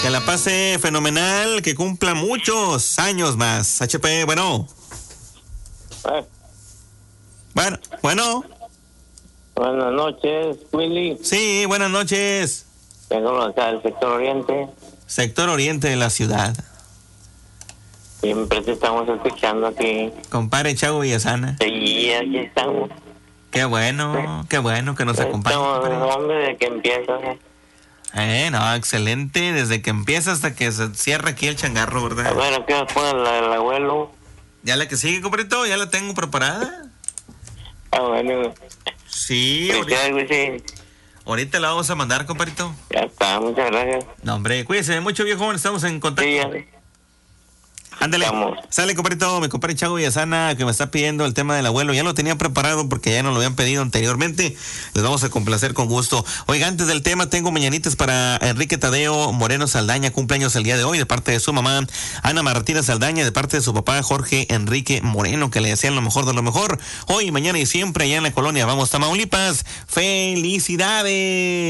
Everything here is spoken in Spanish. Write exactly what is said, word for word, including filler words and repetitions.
Que la pase fenomenal, que cumpla muchos años más. H P, bueno. Eh, Bueno, bueno. buenas noches, Willy. Sí, buenas noches. Vengo acá del sector oriente. Sector oriente de la ciudad. Siempre te estamos escuchando aquí. Compadre Chago Villasana. Sí, aquí estamos. Qué bueno, qué bueno que nos acompañe. Estamos, compadre. hombre, de que empieza. Eh, no, excelente. Desde que empieza hasta que se cierra aquí el changarro, A ¿verdad? ver, ¿qué nos pone la del abuelo? Ya la que sigue, compadrito, ya la tengo preparada. Ah, bueno. Sí, ahorita, Felicidades, sí. ahorita la vamos a mandar, compadrito. Ya está, muchas gracias. No, hombre, cuídese mucho, viejo. Estamos en contacto. Sí, ya. Ándale, Estamos. sale, compadrito, mi compadre Chago Villasana, que me está pidiendo el tema del abuelo. Ya lo tenía preparado porque ya nos lo habían pedido anteriormente. Les vamos a complacer con gusto. Oiga, antes del tema, tengo mañanitas para Enrique Tadeo Moreno Saldaña, cumpleaños el día de hoy, de parte de su mamá, Ana Martínez Saldaña, de parte de su papá, Jorge Enrique Moreno, que le desean lo mejor de lo mejor. Hoy, mañana y siempre, allá en la colonia Vamos, Tamaulipas. ¡Felicidades!